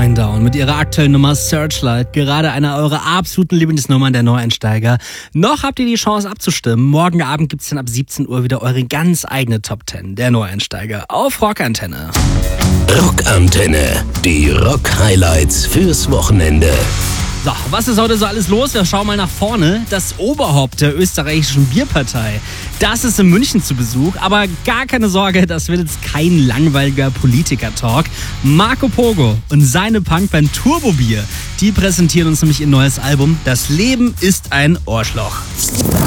Shinedown mit ihrer aktuellen Nummer Searchlight. Gerade eine eurer absoluten Lieblingsnummern der Neueinsteiger. Noch habt ihr die Chance abzustimmen. Morgen Abend gibt's dann ab 17 Uhr wieder eure ganz eigene Top 10 der Neueinsteiger auf Rockantenne. Rockantenne. Die Rock-Highlights fürs Wochenende. So, was ist heute so alles los? Wir schauen mal nach vorne. Das Oberhaupt der österreichischen Bierpartei. Das ist in München zu Besuch. Aber gar keine Sorge, das wird jetzt kein langweiliger Politiker-Talk. Marco Pogo und seine Punkband Turbobier, die präsentieren uns nämlich ihr neues Album Das Leben ist ein Ohrschloch.